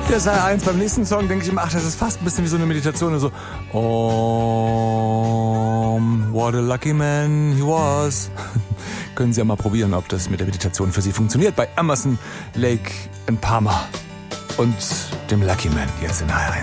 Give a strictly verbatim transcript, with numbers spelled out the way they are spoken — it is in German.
Der ist eins. Beim nächsten Song denke ich immer, ach, das ist fast ein bisschen wie so eine Meditation. Und so, Om, what a lucky man he was. Können Sie ja mal probieren, ob das mit der Meditation für Sie funktioniert. Bei Emerson, Lake and Palmer und dem Lucky Man jetzt in H R eins.